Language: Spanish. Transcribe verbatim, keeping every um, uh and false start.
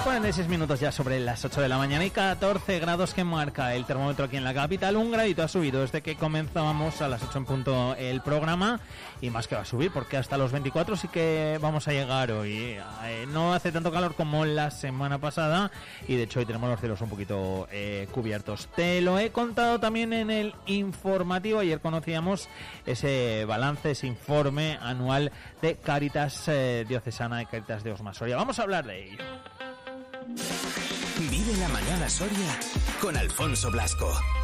cuarenta y seis minutos ya sobre las ocho de la mañana y catorce grados que marca el termómetro aquí en la capital. Un gradito ha subido desde que comenzábamos a las ocho en punto el programa, y más que va a subir porque hasta los veinticuatro sí que vamos a llegar hoy. Eh, no hace tanto calor como la semana pasada y de hecho hoy tenemos los cielos un poquito eh, cubiertos. Te lo he contado también en el informativo. Ayer conocíamos ese balance, ese informe anual de Cáritas eh, Diocesana, de Cáritas de Osma Soria. Vamos a hablar de ello. Vive la mañana Soria con Alfonso Blasco.